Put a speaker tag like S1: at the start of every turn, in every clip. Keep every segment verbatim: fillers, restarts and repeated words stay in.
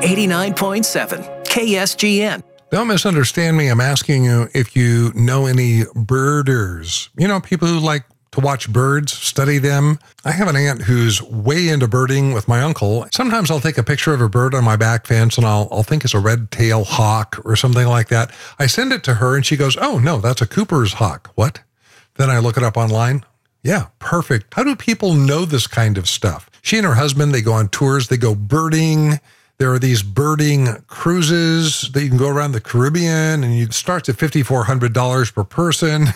S1: eighty-nine point seven K S G N.
S2: Don't misunderstand me. I'm asking you if you know any birders. You know, people who like to watch birds, study them. I have an aunt who's way into birding with my uncle. Sometimes I'll take a picture of a bird on my back fence and I'll, I'll think it's a red-tailed hawk or something like that. I send it to her and she goes, oh, no, that's a Cooper's hawk. What? Then I look it up online. Yeah, perfect. How do people know this kind of stuff? She and her husband, they go on tours, they go birding. There are these birding cruises that you can go around the Caribbean and it starts at five thousand four hundred dollars per person.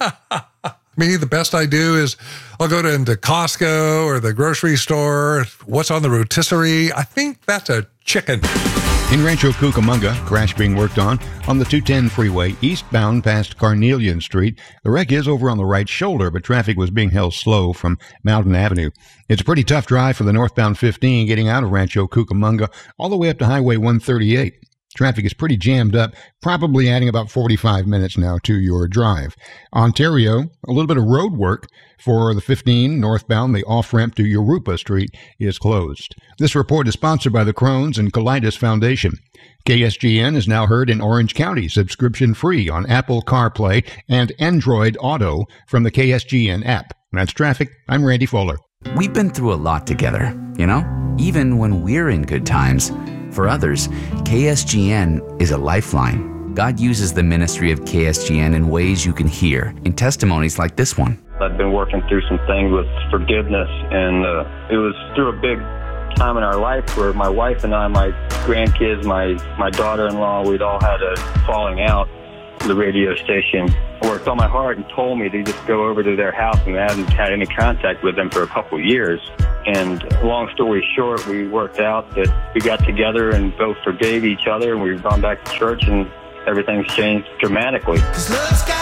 S2: Me, the best I do is I'll go to into Costco or the grocery store. What's on the rotisserie? I think that's a chicken.
S3: In Rancho Cucamonga, crash being worked on on the two ten freeway eastbound past Carnelian Street. The wreck is over on the right shoulder, but traffic was being held slow from Mountain Avenue. It's a pretty tough drive for the northbound fifteen getting out of Rancho Cucamonga all the way up to Highway one thirty-eight. Traffic is pretty jammed up, probably adding about forty-five minutes now to your drive. Ontario, a little bit of road work for the fifteen northbound. The off-ramp to Yorupa Street is closed. This report is sponsored by the Crohn's and Colitis Foundation. K S G N is now heard in Orange County, subscription-free on Apple CarPlay and Android Auto from the K S G N app. That's traffic. I'm Randy Fuller.
S4: We've been through a lot together, you know, even when we're in good times. For others, K S G N is a lifeline. God uses the ministry of K S G N in ways you can hear in testimonies like this one.
S5: I've been working through some things with forgiveness, and uh, it was through a big time in our life where my wife and I, my grandkids, my, my daughter-in-law, we'd all had a falling out. The radio station worked on my heart and told me to just go over to their house, and I hadn't had any contact with them for a couple of years. And long story short, we worked out that we got together and both forgave each other, and we've gone back to church, and everything's changed dramatically.